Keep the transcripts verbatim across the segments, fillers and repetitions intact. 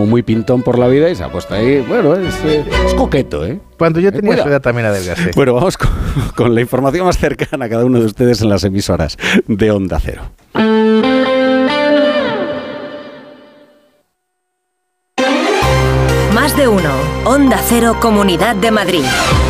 como muy pintón por la vida y se ha puesto ahí, bueno, es, eh, es coqueto, ¿eh? Cuando yo tenía eh, su edad también adelgacé. Bueno, vamos con, con la información más cercana a cada uno de ustedes en las emisoras de Onda Cero. Más de uno. Onda Cero, Comunidad de Madrid.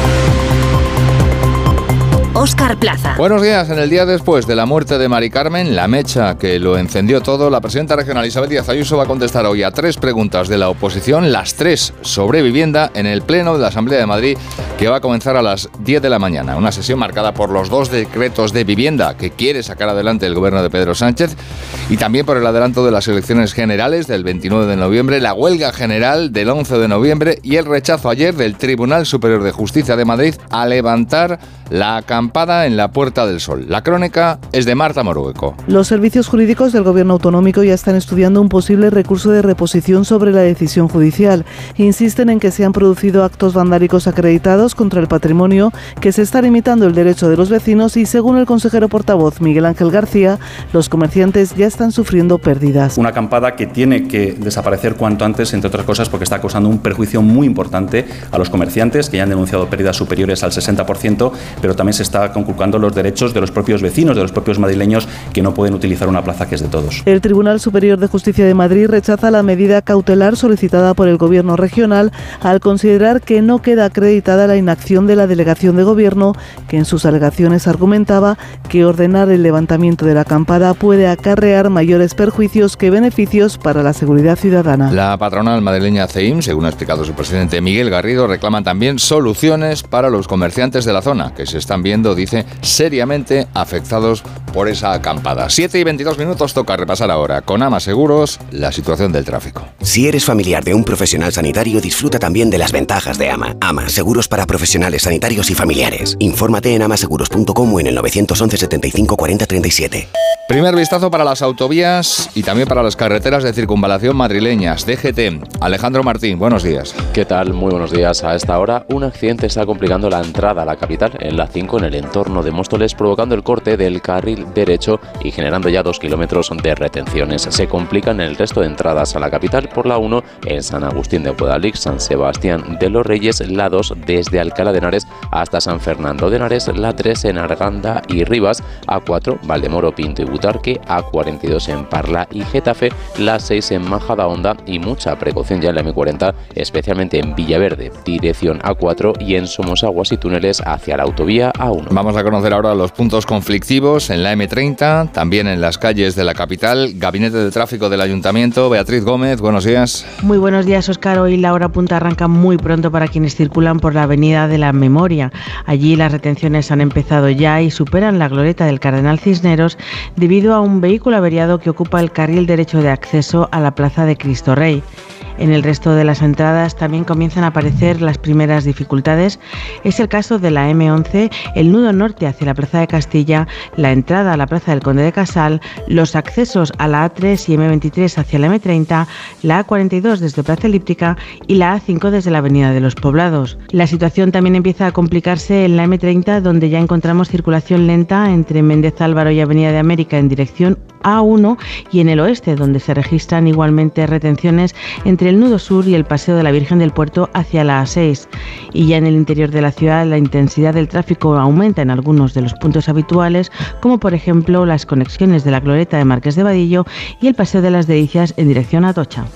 Óscar Plaza. Buenos días. En el día después de la muerte de Mari Carmen, la mecha que lo encendió todo, la presidenta regional Isabel Díaz Ayuso va a contestar hoy a tres preguntas de la oposición, las tres sobre vivienda, en el Pleno de la Asamblea de Madrid, que va a comenzar a las diez de la mañana. Una sesión marcada por los dos decretos de vivienda que quiere sacar adelante el gobierno de Pedro Sánchez y también por el adelanto de las elecciones generales del veintinueve de noviembre, la huelga general del once de noviembre y el rechazo ayer del Tribunal Superior de Justicia de Madrid a levantar la acampada en la Puerta del Sol. La crónica es de Marta Morueco. Los servicios jurídicos del Gobierno autonómico ya están estudiando un posible recurso de reposición sobre la decisión judicial. Insisten en que se han producido actos vandálicos acreditados contra el patrimonio, que se está limitando el derecho de los vecinos y, según el consejero portavoz Miguel Ángel García, los comerciantes ya están sufriendo pérdidas. Una acampada que tiene que desaparecer cuanto antes, entre otras cosas porque está causando un perjuicio muy importante a los comerciantes, que ya han denunciado pérdidas superiores al sesenta por ciento, pero también se está conculcando los derechos de los propios vecinos, de los propios madrileños, que no pueden utilizar una plaza que es de todos. El Tribunal Superior de Justicia de Madrid rechaza la medida cautelar solicitada por el Gobierno regional al considerar que no queda acreditada la inacción de la delegación de Gobierno, que en sus alegaciones argumentaba que ordenar el levantamiento de la acampada puede acarrear mayores perjuicios que beneficios para la seguridad ciudadana. La patronal madrileña C E I M, según ha explicado su presidente Miguel Garrido, reclaman también soluciones para los comerciantes de la zona, que se están viendo, dice, seriamente afectados por esa acampada. siete y veintidós minutos, toca repasar ahora con Ama Seguros la situación del tráfico. Si eres familiar de un profesional sanitario, disfruta también de las ventajas de Ama. Ama, seguros para profesionales sanitarios y familiares. Infórmate en amaseguros punto com o en el nueve once setenta y cinco cuarenta treinta y siete. Primer vistazo para las autovías y también para las carreteras de circunvalación madrileñas. D G T. Alejandro Martín, buenos días. ¿Qué tal? Muy buenos días. A esta hora, un accidente está complicando la entrada a la capital en la cinco en el entorno de Móstoles, provocando el corte del carril derecho y generando ya dos kilómetros de retenciones. Se complican el resto de entradas a la capital por la uno en San Agustín de Guadalix, San Sebastián de los Reyes, la dos desde Alcalá de Henares hasta San Fernando de Henares, la tres en Arganda y Rivas, A cuatro Valdemoro, Pinto y Butarque, A cuarenta y dos en Parla y Getafe, la seis en Majadahonda y mucha precaución ya en la eme cuarenta, especialmente en Villaverde, dirección A cuatro y en Somosaguas y túneles hacia la autovía A uno. Vamos a conocer ahora los puntos conflictivos en la eme treinta, también en las calles de la capital. Gabinete de Tráfico del Ayuntamiento, Beatriz Gómez, buenos días. Muy buenos días, Óscar. Hoy la hora punta arranca muy pronto para quienes circulan por la Avenida de la Memoria. Allí las retenciones han empezado ya y superan la glorieta del Cardenal Cisneros debido a un vehículo averiado que ocupa el carril derecho de acceso a la Plaza de Cristo Rey. En el resto de las entradas también comienzan a aparecer las primeras dificultades. Es el caso de la eme once, el nudo norte hacia la Plaza de Castilla, la entrada a la Plaza del Conde de Casal, los accesos a la a tres y eme veintitrés hacia la eme treinta, la a cuarenta y dos desde Plaza Elíptica y la a cinco desde la Avenida de los Poblados. La situación también empieza a complicarse en la eme treinta, donde ya encontramos circulación lenta entre Méndez Álvaro y Avenida de América en dirección a uno y en el oeste, donde se registran igualmente retenciones entre el nudo sur y el Paseo de la Virgen del Puerto hacia la a seis. Y ya en el interior de la ciudad la intensidad del tráfico aumenta en algunos de los puntos habituales, como por ejemplo las conexiones de la glorieta de Marqués de Vadillo y el Paseo de las Delicias en dirección a Atocha.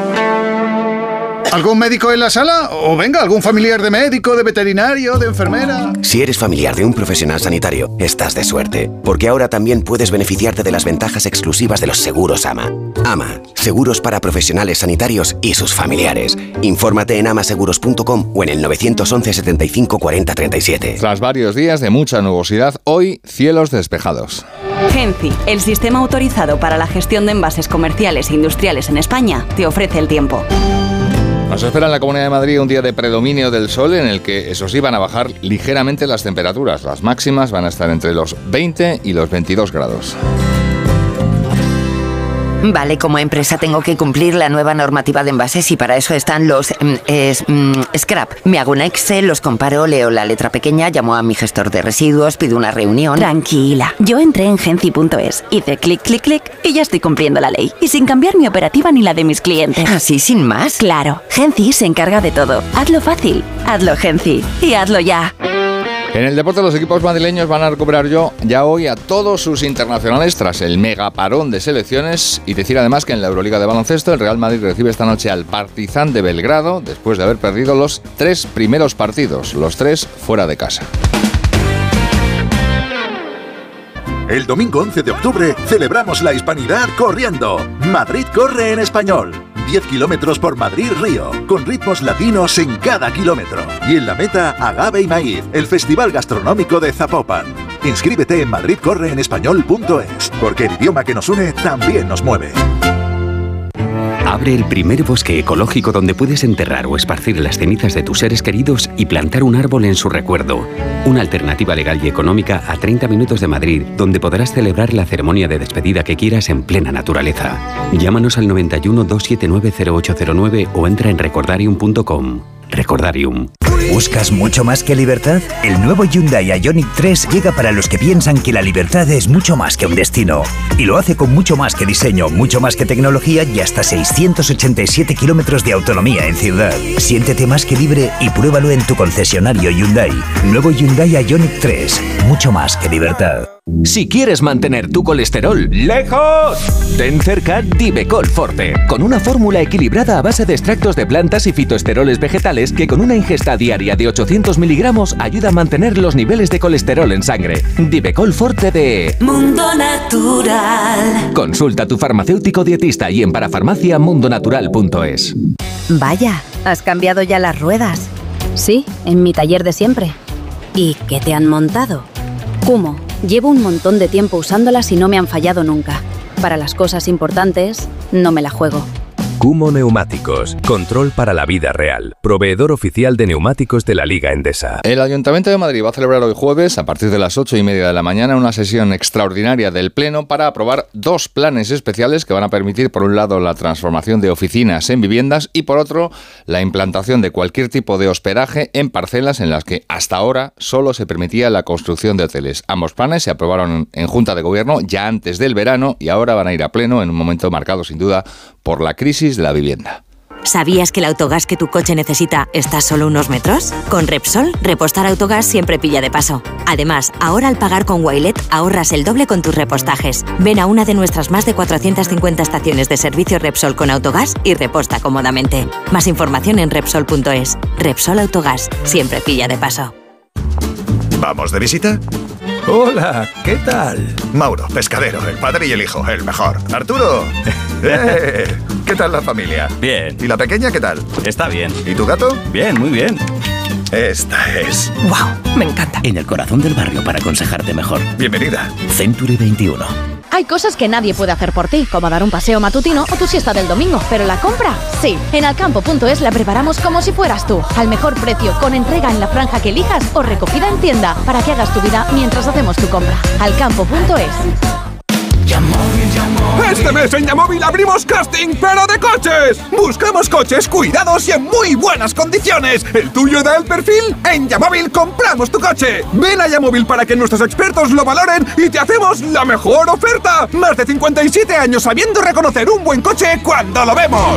¿Algún médico en la sala? O venga, algún familiar de médico, de veterinario, de enfermera. Si eres familiar de un profesional sanitario, estás de suerte, porque ahora también puedes beneficiarte de las ventajas exclusivas de los seguros Ama. Ama, seguros para profesionales sanitarios y sus familiares. Infórmate en amaseguros punto com o en el nueve once setenta y cinco cuarenta treinta y siete. Tras varios días de mucha nubosidad, hoy cielos despejados. Genci, el sistema autorizado para la gestión de envases comerciales e industriales en España, te ofrece el tiempo. Nos espera en la Comunidad de Madrid un día de predominio del sol en el que, eso sí, van a bajar ligeramente las temperaturas. Las máximas van a estar entre los veinte y los veintidós grados. Vale, como empresa tengo que cumplir la nueva normativa de envases y para eso están los mm, es, mm, scrap. Me hago un Excel, los comparo, leo la letra pequeña, llamo a mi gestor de residuos, pido una reunión. Tranquila, yo entré en Genci punto es, hice clic, clic, clic y ya estoy cumpliendo la ley. Y sin cambiar mi operativa ni la de mis clientes. ¿Así sin más? Claro, Genci se encarga de todo. Hazlo fácil, hazlo Genci y hazlo ya. En el deporte, los equipos madrileños van a recuperar yo ya hoy a todos sus internacionales tras el mega parón de selecciones, y decir además que en la Euroliga de baloncesto el Real Madrid recibe esta noche al Partizan de Belgrado después de haber perdido los tres primeros partidos, los tres fuera de casa. El domingo once de octubre celebramos la hispanidad corriendo. Madrid corre en español. diez kilómetros por Madrid-Río, con ritmos latinos en cada kilómetro. Y en la meta, Agave y Maíz, el festival gastronómico de Zapopan. Inscríbete en madrid corre en español punto es, porque el idioma que nos une también nos mueve. Abre el primer bosque ecológico donde puedes enterrar o esparcir las cenizas de tus seres queridos y plantar un árbol en su recuerdo. Una alternativa legal y económica a treinta minutos de Madrid, donde podrás celebrar la ceremonia de despedida que quieras en plena naturaleza. Llámanos al noventa y uno, doscientos setenta y nueve, cero ocho cero nueve o entra en recordarium punto com. Recordarium. ¿Buscas mucho más que libertad? El nuevo Hyundai Ioniq tres llega para los que piensan que la libertad es mucho más que un destino. Y lo hace con mucho más que diseño, mucho más que tecnología y hasta seiscientos ochenta y siete kilómetros de autonomía en ciudad. Siéntete más que libre y pruébalo en tu concesionario Hyundai. Nuevo Hyundai Ioniq tres. Mucho más que libertad. Si quieres mantener tu colesterol lejos, ten cerca Divecol Forte, con una fórmula equilibrada a base de extractos de plantas y fitoesteroles vegetales que con una ingesta diaria de ochocientos miligramos ayuda a mantener los niveles de colesterol en sangre. Divecol Forte de Mundo Natural. Consulta a tu farmacéutico dietista y en parafarmacia mundo natural punto es. Vaya, ¿has cambiado ya las ruedas? Sí, en mi taller de siempre. ¿Y qué te han montado? Kumo. Llevo un montón de tiempo usándolas y no me han fallado nunca. Para las cosas importantes, no me la juego. Kumo Neumáticos, control para la vida real. Proveedor oficial de neumáticos de la Liga Endesa. El Ayuntamiento de Madrid va a celebrar hoy jueves, a partir de las ocho y media de la mañana, una sesión extraordinaria del Pleno para aprobar dos planes especiales que van a permitir, por un lado, la transformación de oficinas en viviendas y, por otro, la implantación de cualquier tipo de hospedaje en parcelas en las que hasta ahora solo se permitía la construcción de hoteles. Ambos planes se aprobaron en Junta de Gobierno ya antes del verano y ahora van a ir a Pleno en un momento marcado, sin duda, por la crisis de la vivienda. ¿Sabías que el autogás que tu coche necesita está a solo unos metros? Con Repsol, repostar autogás siempre pilla de paso. Además, ahora al pagar con Wilet ahorras el doble con tus repostajes. Ven a una de nuestras más de cuatrocientas cincuenta estaciones de servicio Repsol con autogás y reposta cómodamente. Más información en Repsol punto es. Repsol Autogás, siempre pilla de paso. ¿Vamos de visita? Hola, ¿qué tal? Mauro, pescadero, el padre y el hijo, el mejor. Arturo, ¡eh! ¿Qué tal la familia? Bien. ¿Y la pequeña qué tal? Está bien. ¿Y tu gato? Bien, muy bien. Esta es... ¡Wow! Me encanta. En el corazón del barrio para aconsejarte mejor. Bienvenida. Century veintiuno. Hay cosas que nadie puede hacer por ti, como dar un paseo matutino o tu siesta del domingo, pero la compra, sí. En alcampo punto es la preparamos como si fueras tú, al mejor precio, con entrega en la franja que elijas o recogida en tienda, para que hagas tu vida mientras hacemos tu compra. alcampo punto es. Este mes en Yamóvil abrimos casting, pero de coches. Buscamos coches cuidados y en muy buenas condiciones. ¿El tuyo da el perfil? En Yamóvil compramos tu coche. Ven a Yamóvil para que nuestros expertos lo valoren y te hacemos la mejor oferta. Más de cincuenta y siete años sabiendo reconocer un buen coche cuando lo vemos.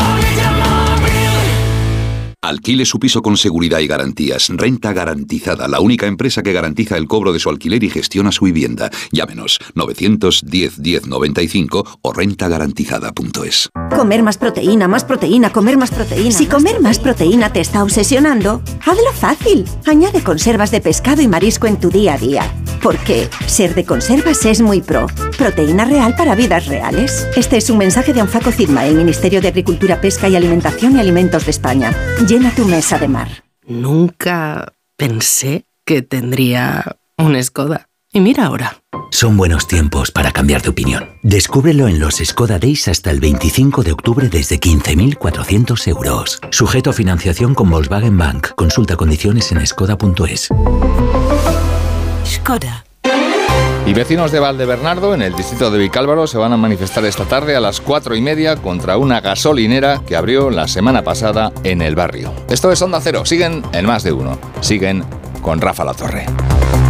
Alquile su piso con seguridad y garantías. Renta Garantizada, la única empresa que garantiza el cobro de su alquiler y gestiona su vivienda. Llámenos novecientos diez, diez noventa y cinco o renta garantizada punto es. Comer más proteína, más proteína, comer más proteína. Si comer más proteína te está obsesionando, hazlo fácil. Añade conservas de pescado y marisco en tu día a día. Porque ser de conservas es muy pro. Proteína real para vidas reales. Este es un mensaje de Anfaco Cirma, el Ministerio de Agricultura, Pesca y Alimentación y Alimentos de España. Llena tu mesa de mar. Nunca pensé que tendría un Skoda. Y mira ahora. Son buenos tiempos para cambiar de opinión. Descúbrelo en los Skoda Days hasta el veinticinco de octubre desde quince mil cuatrocientos euros. Sujeto a financiación con Volkswagen Bank. Consulta condiciones en skoda punto es. Skoda. Y vecinos de Valdebernardo, en el distrito de Vicálvaro, se van a manifestar esta tarde a las cuatro y media contra una gasolinera que abrió la semana pasada en el barrio. Esto es Onda Cero. Siguen en Más de Uno. Siguen con Rafa La Torre.